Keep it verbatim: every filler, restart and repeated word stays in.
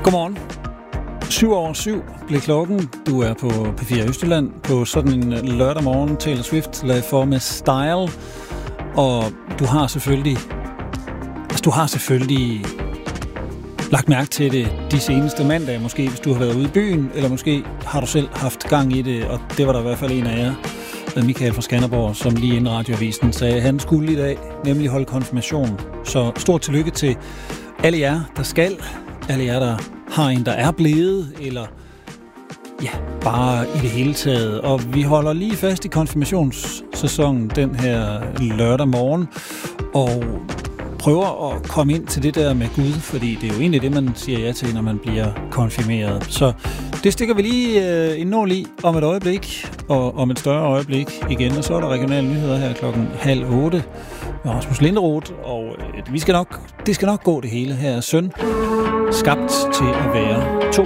Godmorgen. syv over syv blev klokken. Du er på P fire Østjylland på sådan en lørdag morgen. Taylor Swift lagde for med Style. Og du har selvfølgelig... Altså, du har selvfølgelig lagt mærke til det de seneste mandage, måske hvis du har været ude i byen, eller måske har du selv haft gang i det, og det var der i hvert fald en af jer, Michael fra Skanderborg, som lige inden radioavisen sagde, at han skulle i dag nemlig holde konfirmation. Så stort tillykke til alle jer, der skal, alle jer, der har en, der er blevet, eller ja, bare i det hele taget. Og vi holder lige fast i konfirmationssæsonen den her lørdag morgen, og prøver at komme ind til det der med Gud, fordi det er jo egentlig det, man siger ja til, når man bliver konfirmeret. Så det stikker vi lige øh, en nål i om et øjeblik, og om et større øjeblik igen. Og så er der regionale nyheder her klokken halv otte med Rasmus Linderoth, og øh, vi skal nok, det skal nok gå det hele her. Søn, skabt til at være to.